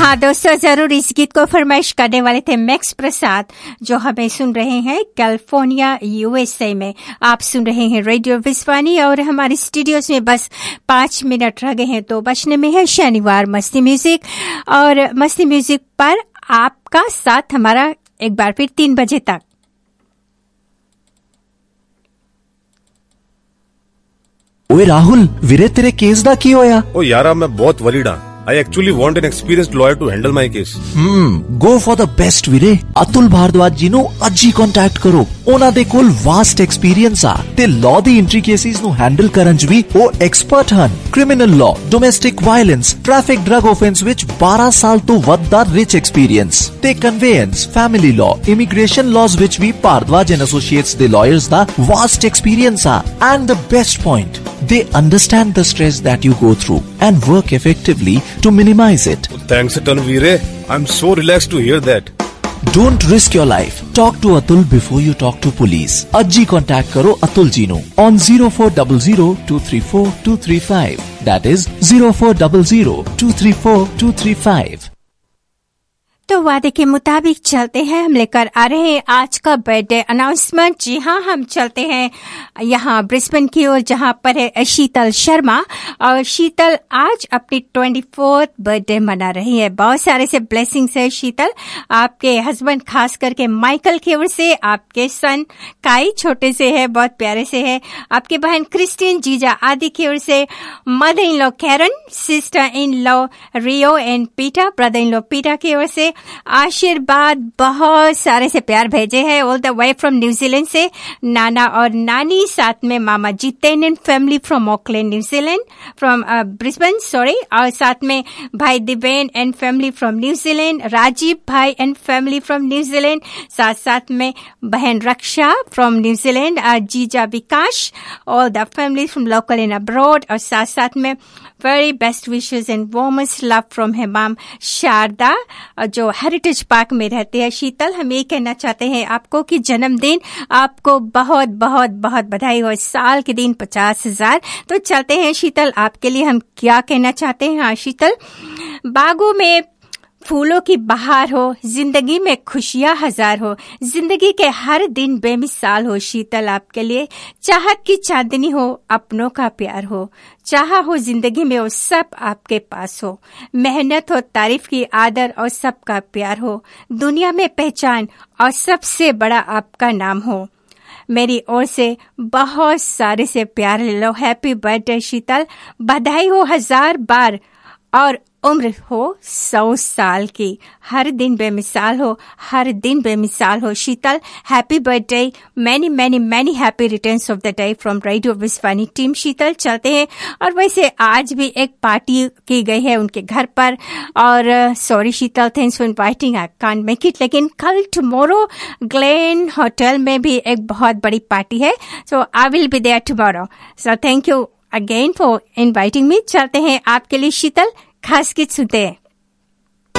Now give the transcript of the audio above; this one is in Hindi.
हाँ दोस्तों, जरूर इस गीत को फरमाइश करने वाले थे मैक्स प्रसाद, जो हमें सुन रहे हैं कैलिफोर्निया यूएसए में। आप सुन रहे हैं रेडियो विस्वानी और हमारे स्टूडियोज में बस 5 मिनट रह गए हैं तो बचने में है शनिवार मस्ती म्यूजिक। और मस्ती म्यूजिक पर आपका साथ हमारा एक बार फिर 3 बजे तक। ओए राहुल, वीरे तेरे केस दा की होया? ओ यारा, मैं बहुत वरीड हां। I actually want an experienced lawyer to handle my case. Go for the best ਵੀਰੇ। ਅਤੁਲ ਭਾਰਦਵਾਜ ਜੀ ਨੂੰ ਅੱਜ ਹੀ ਕੰਟੈਕਟ ਕਰੋ। ਉਹਨਾਂ ਦੇ ਕੋਲ ਵਾਸਟ ਐਕਸਪੀਰੀਅੰਸ ਆ ਤੇ ਲਾਅ ਦੀ ਇੰਟ੍ਰਿਕੇਸੀਜ਼ ਨੂੰ ਹੈਂਡਲ ਕਰਨ 'ਚ ਵੀ ਉਹ ਐਕਸਪਰਟ ਹਨ। Criminal law, domestic violence, traffic drug offence ਵਿੱਚ 12 ਸਾਲ ਤੋਂ ਵੱਧ ਦਾ ਰਿਚ ਐਕਸਪੀਰੀਅੰਸ ਤੇ ਕਨਵੇਅੰਸ, ਫੈਮਿਲੀ ਲਾਅ, ਇਮੀਗ੍ਰੇਸ਼ਨ ਲਾਜ਼ ਵਿੱਚ ਵੀ ਭਾਰਦਵਾਜ ਐਂਡ ਐਸੋਸੀਏਟਸ ਦੇ ਲਾਇਰਸ ਦਾ ਵਾਸਟ ਐਕਸਪੀਰੀਅੰਸ ਆ। And the best point, they understand the stress that you go through and work effectively to minimize it. Thanks a ton, Veere. I'm so relaxed to hear that. Don't risk your life. Talk to Atul before you talk to police. Ajji contact karo Atul ji nu on 0400-234-235. That is 0400-234-235. तो वादे के मुताबिक चलते हैं, हम लेकर आ रहे हैं आज का बर्थडे अनाउंसमेंट। जी हाँ, हम चलते हैं यहाँ ब्रिस्बेन की ओर, जहाँ पर है शीतल शर्मा। और शीतल आज अपनी 24th बर्थडे मना रही है। बहुत सारे से ब्लेसिंग्स है शीतल, आपके हस्बैंड खास करके माइकल की ओर से, आपके सन काई छोटे से है, बहुत प्यारे से है, आपकी बहन क्रिस्टीन, जीजा आदि की ओर से, mother in law Karen, sister in law Rio and पीटा, ब्रदर इन लॉ पीटा की ओर से आशीर्वाद, बहुत सारे से प्यार भेजे हैं all the way from New Zealand से नाना और नानी, साथ में मामा Jiten and family from Auckland New Zealand, from Brisbane sorry, और साथ में भाई दिवेन and family from New Zealand, Rajiv भाई एंड फैमिली फ्रॉम न्यूजीलैंड, साथ साथ में बहन रक्षा फ्रॉम न्यूजीलैंड, जीजा विकास, all the family from local and abroad, और साथ साथ में very best wishes and warmest love from Hemam Sharda, जो हेरिटेज पार्क में रहते हैं। शीतल, हम ये कहना चाहते हैं आपको कि जन्मदिन आपको बहुत बहुत बहुत बधाई हो, साल के दिन 50,000। तो चलते हैं शीतल, आपके लिए हम क्या कहना चाहते हैं। हाँ शीतल, बागों में फूलों की बहार हो, जिंदगी में खुशियां हजार हो, जिंदगी के हर दिन बेमिसाल हो। शीतल, आपके लिए चाहत की चांदनी हो, अपनों का प्यार हो, चाहा हो जिंदगी में वो सब आपके पास हो, मेहनत हो, तारीफ की आदर और सबका प्यार हो, दुनिया में पहचान और सबसे बड़ा आपका नाम हो। मेरी ओर से बहुत सारे से प्यार ले लो। हैप्पी बर्थडे शीतल, बधाई हो 1000 बार और उम्र हो 100 साल की, हर दिन बेमिसाल हो, हर दिन बेमिसाल हो। शीतल, happy birthday, many many many happy returns of the day from radio विस्वानी team. शीतल, चलते हैं। और वैसे आज भी एक पार्टी की गई है उनके घर पर, और sorry Sheetal, thanks for inviting, I can't make it, लेकिन कल टुमारो ग्लेन होटल में भी एक बहुत बड़ी पार्टी है, सो I will be there tomorrow. So thank you again for inviting me. चलते हैं आपके लिए शीतल, खास गीत सुनते हैं।